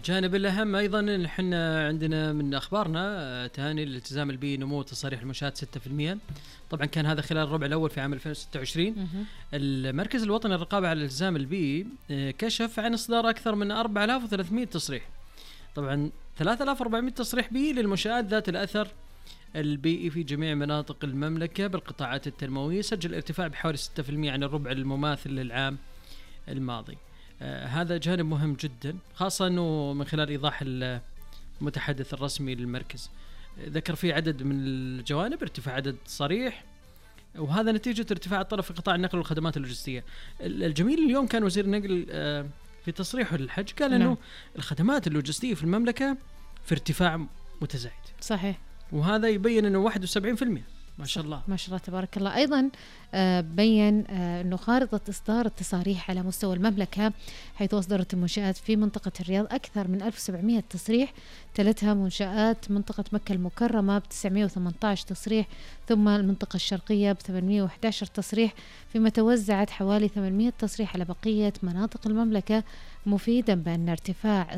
الجانب الأهم أيضا إن إحنا عندنا من أخبارنا تهاني الالتزام البيئي نمو تصاريح المنشآت 6%. طبعا كان هذا خلال الربع الأول في عام 2026. المركز الوطني للرقابة على الالتزام البيئي كشف عن إصدار أكثر من 4300 تصريح. طبعا 3400 تصريح بيئي للمنشآت ذات الأثر البيئي في جميع مناطق المملكة بالقطاعات التنموية، سجل ارتفاع بحوالي 6% عن الربع المماثل للعام الماضي. هذا جانب مهم جدا، خاصة أنه من خلال إيضاح المتحدث الرسمي للمركز ذكر فيه عدد من الجوانب ارتفاع عدد صريح، وهذا نتيجة ارتفاع الطلب في قطاع النقل والخدمات اللوجستية. الجميل اليوم كان وزير النقل في تصريحه للحج قال أنه الخدمات اللوجستية في المملكة في ارتفاع متزايد. صحيح، وهذا يبين أنه 71%. ما شاء الله ما شاء الله تبارك الله. أيضا بين أنه خارطة إصدار التصاريح على مستوى المملكة، حيث أصدرت المنشآت في منطقة الرياض أكثر من 1700 تصريح، تلتها منشآت منطقة مكة المكرمة ب 918 تصريح، ثم المنطقة الشرقية ب 811 تصريح، فيما توزعت حوالي 800 تصريح على بقية مناطق المملكة، مفيدا بأن ارتفاع